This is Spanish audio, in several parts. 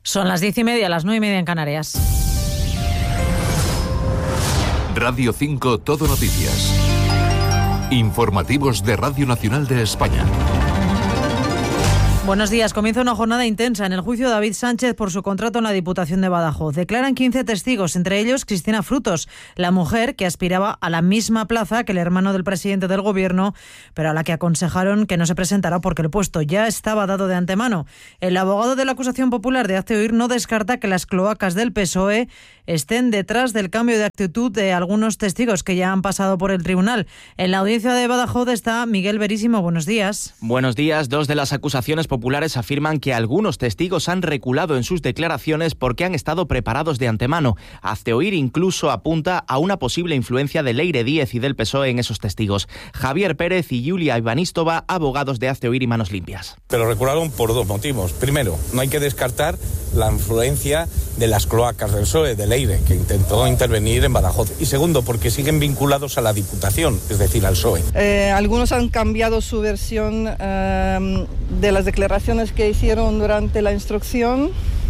Son las 10:30, las 9:30 en Canarias. Radio 5 Todo Noticias. Informativos de Radio Nacional de España. Buenos días. Comienza una jornada intensa en el juicio de David Sánchez por su contrato en la Diputación de Badajoz. Declaran 15 testigos, entre ellos Cristina Frutos, la mujer que aspiraba a la misma plaza que el hermano del presidente del Gobierno, pero a la que aconsejaron que no se presentara porque el puesto ya estaba dado de antemano. El abogado de la acusación popular de Hazte Oír no descarta que las cloacas del PSOE estén detrás del cambio de actitud de algunos testigos que ya han pasado por el tribunal. En la audiencia de Badajoz está Miguel Verísimo. Buenos días. Buenos días. Dos de las acusaciones populares afirman que algunos testigos han reculado en sus declaraciones porque han estado preparados de antemano. Hazte Oír incluso apunta a una posible influencia de Leire Díez y del PSOE en esos testigos. Javier Pérez y Yulia Ivanistova, abogados de Hazte Oír y Manos Limpias. Pero recularon por dos motivos. Primero, no hay que descartar la influencia de las cloacas del PSOE, de Leire, que intentó intervenir en Badajoz. Y segundo, porque siguen vinculados a la Diputación, es decir, al PSOE. Algunos han cambiado su versión de las declaraciones que hicieron durante la instrucción,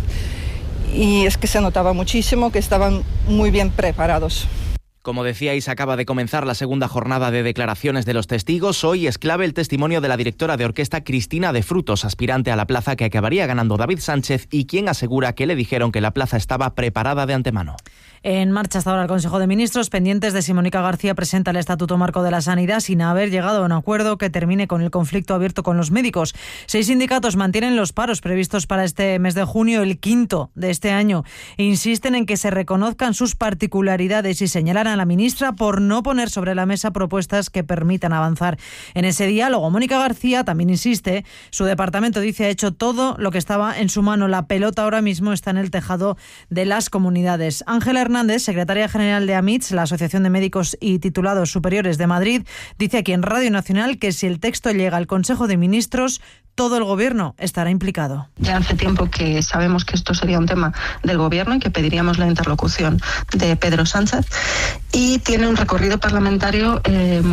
y es que se notaba muchísimo que estaban muy bien preparados. Como decíais, acaba de comenzar la segunda jornada de declaraciones de los testigos. Hoy es clave el testimonio de la directora de orquesta Cristina de Frutos, aspirante a la plaza que acabaría ganando David Sánchez, y quien asegura que le dijeron que la plaza estaba preparada de antemano. En marcha hasta ahora el Consejo de Ministros, pendientes de si Mónica García presenta el Estatuto Marco de la Sanidad sin haber llegado a un acuerdo que termine con el conflicto abierto con los médicos. 6 sindicatos mantienen los paros previstos para este mes de junio, el quinto de este año. Insisten en que se reconozcan sus particularidades y señalan a la ministra por no poner sobre la mesa propuestas que permitan avanzar en ese diálogo. Mónica García también insiste, su departamento dice ha hecho todo lo que estaba en su mano. La pelota ahora mismo está en el tejado de las comunidades. Ángela Hernández, secretaria general de AMITS, la Asociación de Médicos y Titulados Superiores de Madrid, dice aquí en Radio Nacional que si el texto llega al Consejo de Ministros, todo el Gobierno estará implicado. Ya hace tiempo que sabemos que esto sería un tema del Gobierno y que pediríamos la interlocución de Pedro Sánchez, y tiene un recorrido parlamentario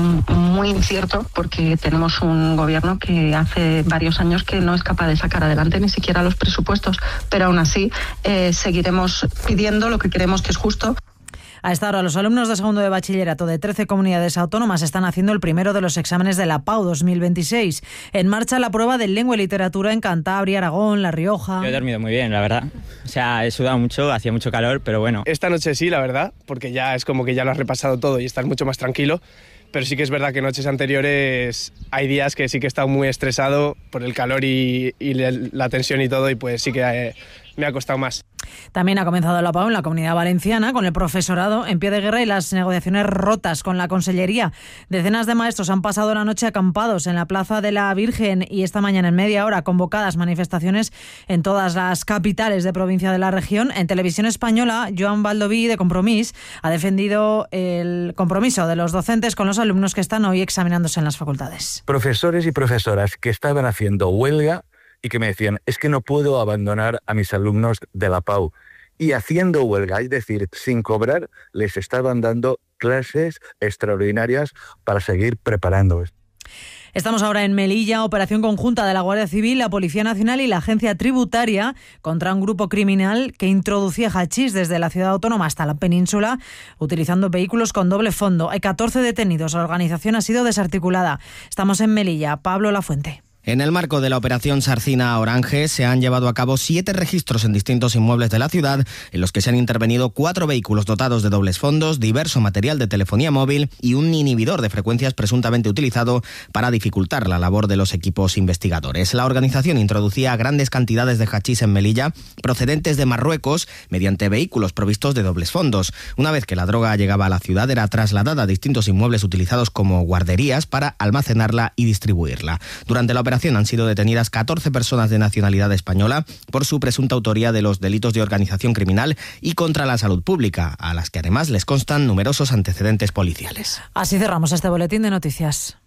muy incierto porque tenemos un Gobierno que hace varios años que no es capaz de sacar adelante ni siquiera los presupuestos, pero aún así seguiremos pidiendo lo que creemos que es justo. A esta hora, los alumnos de segundo de bachillerato de 13 comunidades autónomas están haciendo el primero de los exámenes de la PAU 2026. En marcha la prueba de lengua y literatura en Cantabria, Aragón, La Rioja. Yo he dormido muy bien, la verdad. O sea, he sudado mucho, hacía mucho calor, pero bueno. Esta noche sí, la verdad, porque ya es como que ya lo has repasado todo y estás mucho más tranquilo. Pero sí que es verdad que noches anteriores hay días que sí que he estado muy estresado por el calor y la tensión y todo, y pues sí que me ha costado más. También ha comenzado la PAU en la Comunidad Valenciana, con el profesorado en pie de guerra y las negociaciones rotas con la Consellería. Decenas de maestros han pasado la noche acampados en la Plaza de la Virgen, y esta mañana en media hora convocadas manifestaciones en todas las capitales de provincia de la región. En Televisión Española, Joan Baldoví, de Compromís, ha defendido el compromiso de los docentes con los alumnos que están hoy examinándose en las facultades. Profesores y profesoras que estaban haciendo huelga y que me decían, es que no puedo abandonar a mis alumnos de la PAU. Y haciendo huelga, es decir, sin cobrar, les estaban dando clases extraordinarias para seguir preparándolos. Estamos ahora en Melilla, operación conjunta de la Guardia Civil, la Policía Nacional y la Agencia Tributaria contra un grupo criminal que introducía hachís desde la ciudad autónoma hasta la península utilizando vehículos con doble fondo. Hay 14 detenidos, la organización ha sido desarticulada. Estamos en Melilla. Pablo Lafuente. En el marco de la operación Sarcina Orange se han llevado a cabo 7 registros en distintos inmuebles de la ciudad, en los que se han intervenido 4 vehículos dotados de dobles fondos, diverso material de telefonía móvil y un inhibidor de frecuencias presuntamente utilizado para dificultar la labor de los equipos investigadores. La organización introducía grandes cantidades de hachís en Melilla, procedentes de Marruecos, mediante vehículos provistos de dobles fondos. Una vez que la droga llegaba a la ciudad, era trasladada a distintos inmuebles utilizados como guarderías para almacenarla y distribuirla. Durante la operación han sido detenidas 14 personas de nacionalidad española por su presunta autoría de los delitos de organización criminal y contra la salud pública, a las que además les constan numerosos antecedentes policiales. Así cerramos este boletín de noticias.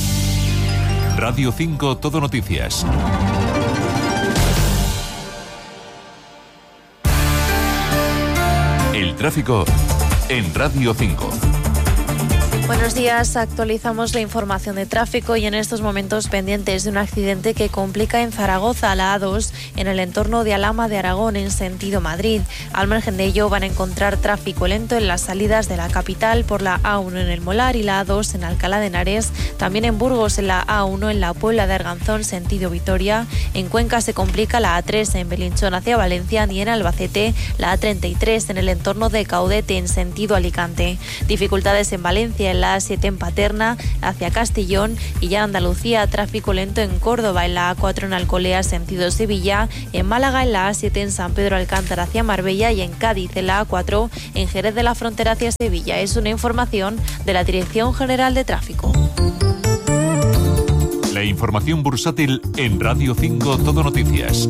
Radio 5 Todo Noticias. El tráfico en Radio 5. Buenos días, actualizamos la información de tráfico y en estos momentos pendientes de un accidente que complica en Zaragoza, la A2, en el entorno de Alhama de Aragón en sentido Madrid. Al margen de ello van a encontrar tráfico lento en las salidas de la capital por la A1 en el Molar y la A2 en Alcalá de Henares, también en Burgos en la A1 en la Puebla de Arganzón sentido Vitoria. En Cuenca se complica la A3 en Belinchón hacia Valencia y en Albacete la A33 en el entorno de Caudete en sentido Alicante. Dificultades en Valencia en la A7 en Paterna hacia Castellón y ya en Andalucía tráfico lento en Córdoba en la A4 en Alcolea sentido Sevilla, en Málaga en la A7 en San Pedro Alcántara hacia Marbella y en Cádiz en la A4 en Jerez de la Frontera hacia Sevilla. Es una información de la Dirección General de Tráfico. La información bursátil en Radio 5 Todo Noticias.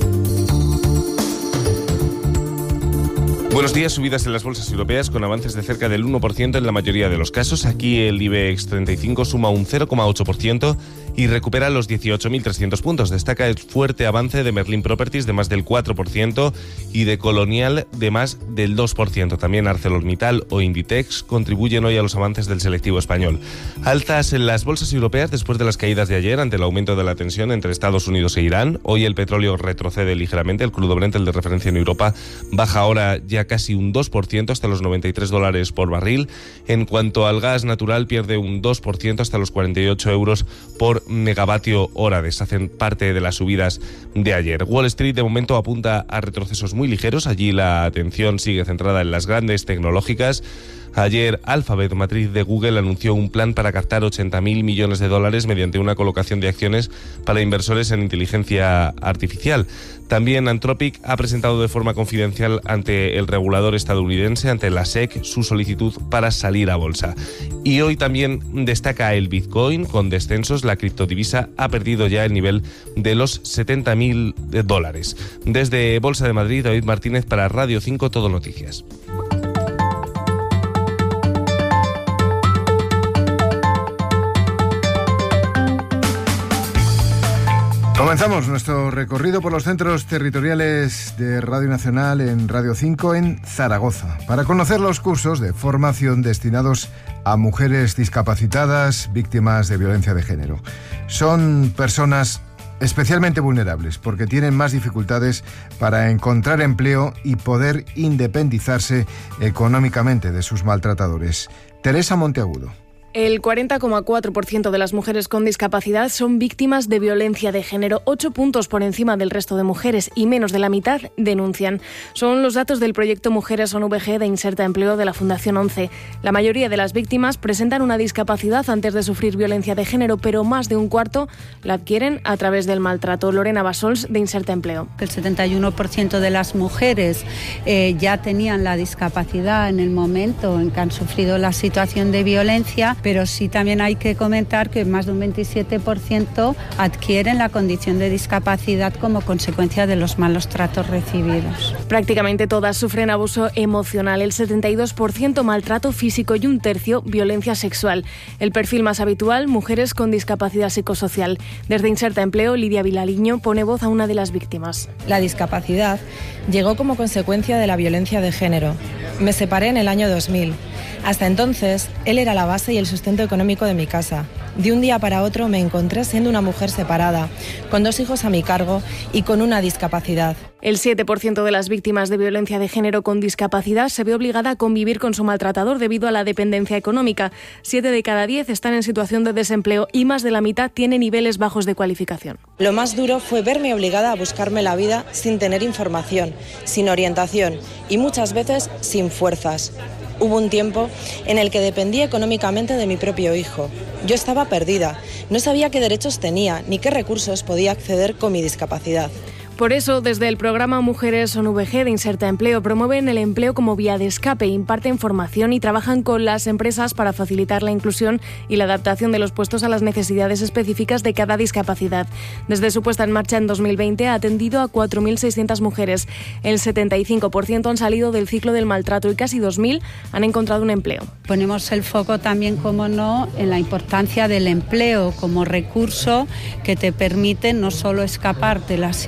Buenos días, subidas en las bolsas europeas con avances de cerca del 1% en la mayoría de los casos. Aquí el IBEX 35 suma un 0,8% y recupera los 18.300 puntos. Destaca el fuerte avance de Merlin Properties de más del 4% y de Colonial de más del 2%. También ArcelorMittal o Inditex contribuyen hoy a los avances del selectivo español. Altas en las bolsas europeas después de las caídas de ayer ante el aumento de la tensión entre Estados Unidos e Irán. Hoy el petróleo retrocede ligeramente. El crudo Brent, el de referencia en Europa, baja ahora ya casi un 2% hasta los $93 por barril. En cuanto al gas natural, pierde un 2% hasta los 48 euros por megavatio hora. Deshacen parte de las subidas de ayer. Wall Street de momento apunta a retrocesos muy ligeros. Allí la atención sigue centrada en las grandes tecnológicas. Ayer, Alphabet, matriz de Google, anunció un plan para captar $80.000 millones mediante una colocación de acciones para inversores en inteligencia artificial. También Anthropic ha presentado de forma confidencial ante el regulador estadounidense, ante la SEC, su solicitud para salir a bolsa. Y hoy también destaca el Bitcoin con descensos. La criptodivisa ha perdido ya el nivel de los $70.000. Desde Bolsa de Madrid, David Martínez para Radio 5 Todo Noticias. Comenzamos nuestro recorrido por los centros territoriales de Radio Nacional en Radio 5 en Zaragoza para conocer los cursos de formación destinados a mujeres discapacitadas víctimas de violencia de género. Son personas especialmente vulnerables porque tienen más dificultades para encontrar empleo y poder independizarse económicamente de sus maltratadores. Teresa Monteagudo. El 40,4% de las mujeres con discapacidad son víctimas de violencia de género, 8 puntos por encima del resto de mujeres y menos de la mitad denuncian. Son los datos del proyecto Mujeres ONVG de Inserta Empleo de la Fundación 11. La mayoría de las víctimas presentan una discapacidad antes de sufrir violencia de género, pero más de un cuarto la adquieren a través del maltrato. Lorena Basols, de Inserta Empleo. El 71% de las mujeres ya tenían la discapacidad en el momento en que han sufrido la situación de violencia, pero sí también hay que comentar que más de un 27% adquieren la condición de discapacidad como consecuencia de los malos tratos recibidos. Prácticamente todas sufren abuso emocional, el 72% maltrato físico y un tercio violencia sexual. El perfil más habitual, mujeres con discapacidad psicosocial. Desde Inserta Empleo, Lidia Vilaliño pone voz a una de las víctimas. La discapacidad llegó como consecuencia de la violencia de género. Me separé en el año 2000. Hasta entonces, él era la base y el sustento económico de mi casa. De un día para otro me encontré siendo una mujer separada, con 2 hijos a mi cargo y con una discapacidad. El 7% de las víctimas de violencia de género con discapacidad se ve obligada a convivir con su maltratador debido a la dependencia económica. 7 de cada 10 están en situación de desempleo y más de la mitad tienen niveles bajos de cualificación. Lo más duro fue verme obligada a buscarme la vida sin tener información, sin orientación y muchas veces sin fuerzas. Hubo un tiempo en el que dependía económicamente de mi propio hijo. Yo estaba perdida, no sabía qué derechos tenía ni qué recursos podía acceder con mi discapacidad. Por eso, desde el programa Mujeres ONVG de Inserta Empleo, promueven el empleo como vía de escape, imparten formación y trabajan con las empresas para facilitar la inclusión y la adaptación de los puestos a las necesidades específicas de cada discapacidad. Desde su puesta en marcha en 2020 ha atendido a 4.600 mujeres. El 75% han salido del ciclo del maltrato y casi 2.000 han encontrado un empleo. Ponemos el foco también, como no, en la importancia del empleo como recurso que te permite no solo escapar de la situación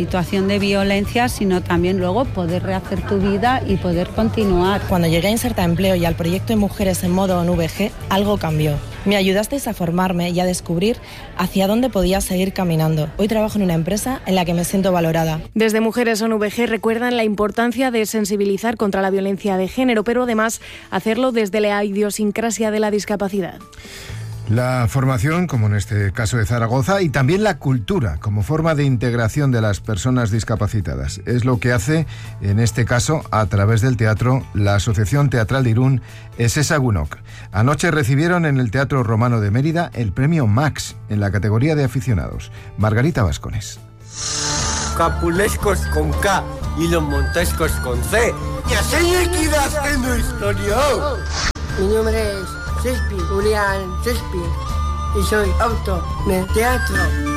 situación de violencia, sino también luego poder rehacer tu vida y poder continuar. Cuando llegué a Inserta Empleo y al proyecto de Mujeres en Modo ONVG, algo cambió. Me ayudasteis a formarme y a descubrir hacia dónde podía seguir caminando. Hoy trabajo en una empresa en la que me siento valorada. Desde Mujeres ONVG recuerdan la importancia de sensibilizar contra la violencia de género, pero además hacerlo desde la idiosincrasia de la discapacidad. La formación, como en este caso de Zaragoza, y también la cultura como forma de integración de las personas discapacitadas. Es lo que hace, en este caso, a través del teatro, la Asociación Teatral de Irún, Ess Gunok. Anoche recibieron en el Teatro Romano de Mérida el premio Max en la categoría de aficionados. Margarita Vascones. Capulescos con K y los montescos con C. ¡Y así equidad en la historia! Mi nombre es Shakespeare, Julián Shakespeare, y soy autor de teatro.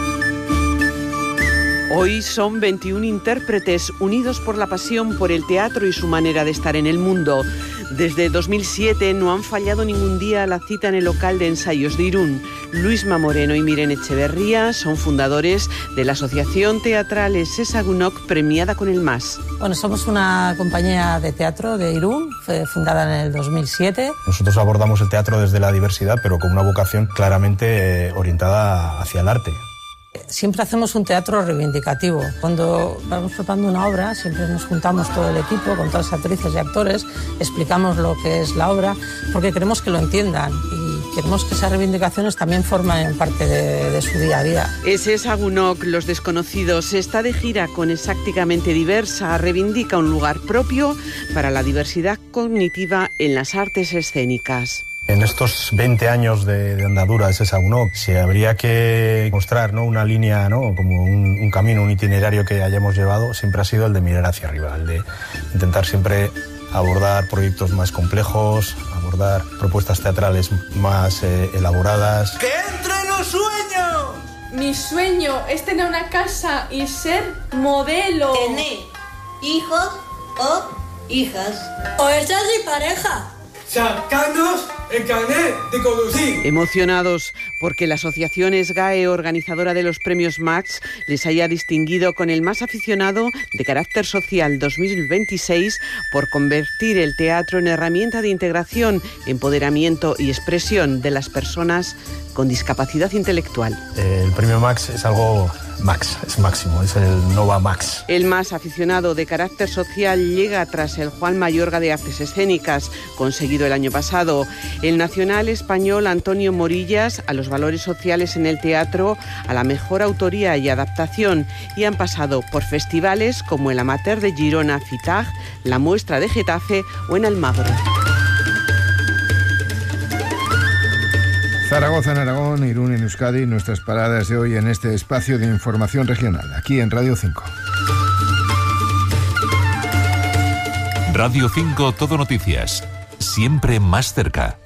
Hoy son 21 intérpretes unidos por la pasión por el teatro y su manera de estar en el mundo. Desde 2007 no han fallado ningún día la cita en el local de ensayos de Irún. Luisma Moreno y Miren Echeverría son fundadores de la Asociación Teatral Ess Gunok, premiada con el MAS. Bueno, somos una compañía de teatro de Irún, fue fundada en el 2007. Nosotros abordamos el teatro desde la diversidad, pero con una vocación claramente orientada hacia el arte. Siempre hacemos un teatro reivindicativo. Cuando vamos preparando una obra, siempre nos juntamos todo el equipo, con todas las actrices y actores, explicamos lo que es la obra, porque queremos que lo entiendan y queremos que esas reivindicaciones también formen parte de su día a día. Ess Gunok, Los Desconocidos, está de gira con Exactamente Diversa, reivindica un lugar propio para la diversidad cognitiva en las artes escénicas. En estos 20 años de andadura de Ess Gunok, si habría que mostrar, ¿no?, una línea, ¿no?, como un camino, un itinerario que hayamos llevado, siempre ha sido el de mirar hacia arriba, el de intentar siempre abordar proyectos más complejos, abordar propuestas teatrales más elaboradas. ¡Que entre los sueños! Mi sueño es tener una casa y ser modelo. Tener hijos o hijas. O estar sin pareja. ¡Sacanos el carnet de conducir! Emocionados porque la Asociación SGAE, organizadora de los premios Max, les haya distinguido con el más aficionado de carácter social 2026 por convertir el teatro en herramienta de integración, empoderamiento y expresión de las personas con discapacidad intelectual. El premio Max es algo Max, es máximo, es el Nova Max. El más aficionado de carácter social llega tras el Juan Mayorga de Artes Escénicas, conseguido el año pasado. El nacional español Antonio Morillas a los valores sociales en el teatro, a la mejor autoría y adaptación, y han pasado por festivales como el Amateur de Girona, FITAG, la Muestra de Getafe o en Almagro. Zaragoza en Aragón, Irún en Euskadi, nuestras paradas de hoy en este espacio de información regional, aquí en Radio 5. Radio 5 Todo Noticias, siempre más cerca.